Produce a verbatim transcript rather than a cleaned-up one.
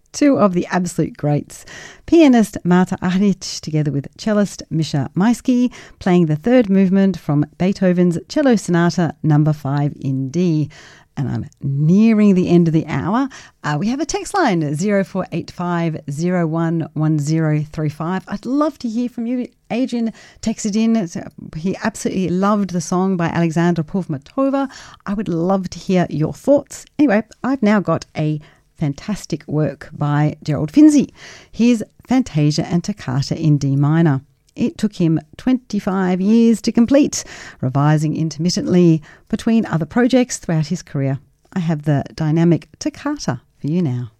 Two of the absolute greats, pianist Marta Argerich together with cellist Misha Maisky, playing the third movement from Beethoven's Cello Sonata number five in D. And I'm nearing the end of the hour. Uh, we have a text line, zero four eight five zero one one zero three five. I'd love to hear from you. Adrian texted in. He absolutely loved the song by Alexandra Pulvmatova. I would love to hear your thoughts. Anyway, I've now got a fantastic work by Gerald Finzi. Here's Fantasia and Toccata in D minor. It took him twenty-five years to complete, revising intermittently between other projects throughout his career. I have the dynamic Toccata for you now.